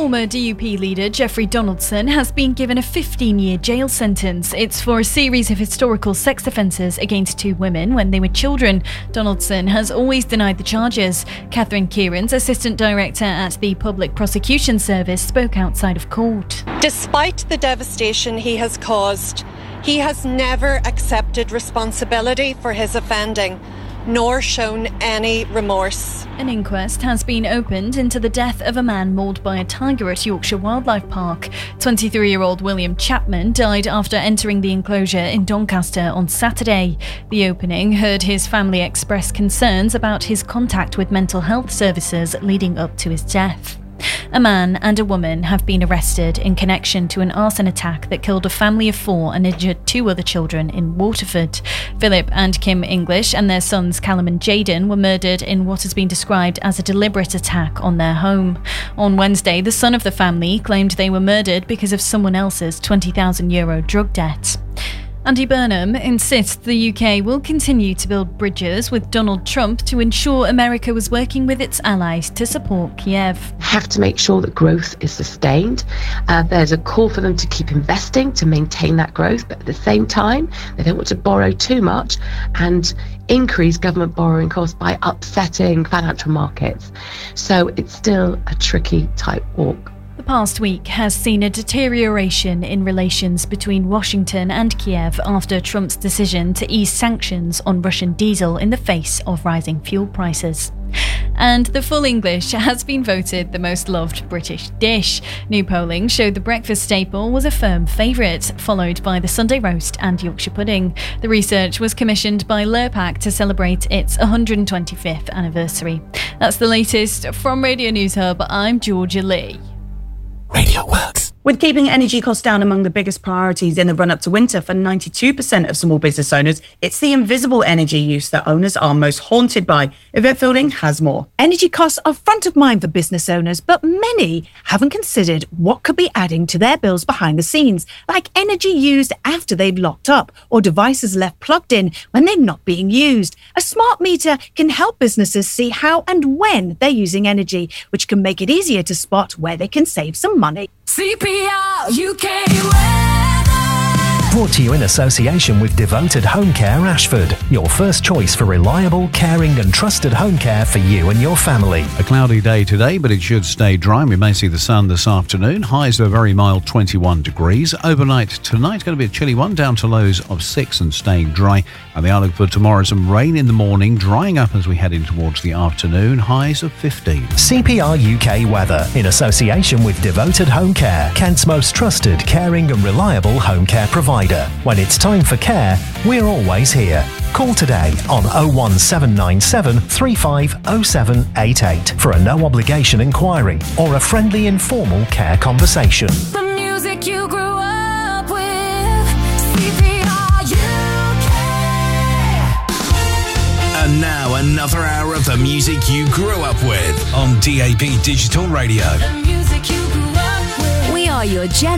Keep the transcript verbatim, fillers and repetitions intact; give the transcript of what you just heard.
Former D U P leader Jeffrey Donaldson has been given a fifteen-year jail sentence. It's for a series of historical sex offences against two women when they were children. Donaldson has always denied the charges. Catherine Kieran's assistant director at the Public Prosecution Service spoke outside of court. Despite the devastation he has caused, he has never accepted responsibility for his offending, nor shown any remorse. An inquest has been opened into the death of a man mauled by a tiger at Yorkshire Wildlife Park. twenty-three-year-old William Chapman died after entering the enclosure in Doncaster on Saturday. The opening heard his family express concerns about his contact with mental health services leading up to his death. A man and a woman have been arrested in connection to an arson attack that killed a family of four and injured two other children in Waterford. Philip and Kim English and their sons Callum and Jayden were murdered in what has been described as a deliberate attack on their home. On Wednesday, the son of the family claimed they were murdered because of someone else's twenty thousand euro drug debt. Andy Burnham insists the U K will continue to build bridges with Donald Trump to ensure America was working with its allies to support Kiev. Have to make sure that growth is sustained. Uh, there's a call for them to keep investing to maintain that growth, but at the same time, they don't want to borrow too much and increase government borrowing costs by upsetting financial markets. So it's still a tricky tightrope. The past week has seen a deterioration in relations between Washington and Kiev after Trump's decision to ease sanctions on Russian diesel in the face of rising fuel prices. And the full English has been voted the most loved British dish. New polling showed the breakfast staple was a firm favourite, followed by the Sunday roast and Yorkshire pudding. The research was commissioned by Lurpak to celebrate its one hundred twenty-fifth anniversary. That's the latest from Radio News Hub. I'm Georgia Lee. Radio Works. With keeping energy costs down among the biggest priorities in the run-up to winter for ninety-two percent of small business owners, it's the invisible energy use that owners are most haunted by. Yvette Fielding has more. Energy costs are front of mind for business owners, but many haven't considered what could be adding to their bills behind the scenes, like energy used after they've locked up or devices left plugged in when they're not being used. A smart meter can help businesses see how and when they're using energy, which can make it easier to spot where they can save some money. C P R U K weather. Brought to you in association with Devoted Home Care Ashford, your first choice for reliable, caring and trusted home care for you and your family. A cloudy day today, but it should stay dry. We may see the sun this afternoon. Highs are very mild, twenty-one degrees. Overnight tonight, going to be a chilly one, down to lows of six and staying dry. And the outlook for tomorrow, some rain in the morning, drying up as we head in towards the afternoon. Highs of fifteen. C P R U K weather in association with Devoted Home Care, Kent's most trusted, caring and reliable home care provider. When it's time for care, we're always here. Call today on oh one seven nine seven three five oh seven eight eight for a no obligation inquiry or a friendly informal care conversation. The music you grew up with, C P R U K. And now another hour of the music you grew up with on D A B Digital Radio. The music you grew up with. We are your Gen